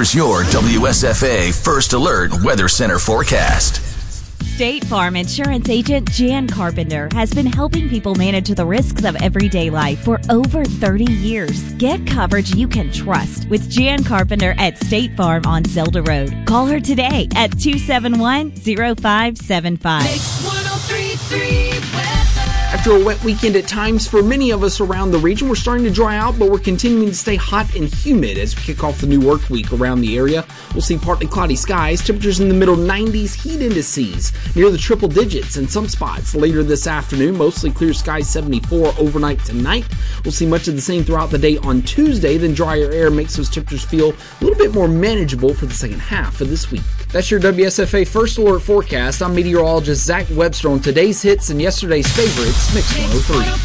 Here's your WSFA First Alert Weather Center forecast. State Farm Insurance Agent Jan Carpenter has been helping people manage the risks of everyday life for over 30 years. Get coverage you can trust with Jan Carpenter at State Farm on Zelda Road. Call her today at 271-0575. After a wet weekend at times for many of us around the region, we're starting to dry out, but we're continuing to stay hot and humid as we kick off the new work week around the area. We'll see partly cloudy skies, temperatures in the middle 90s, heat indices near the triple digits in some spots later this afternoon. Mostly clear skies, 74 overnight tonight. We'll see much of the same throughout the day on Tuesday. Then drier air makes those temperatures feel a little bit more manageable for the second half of this week. That's your WSFA First Alert forecast. I'm meteorologist Zach Webster on today's hits and yesterday's favorites, Mix 103.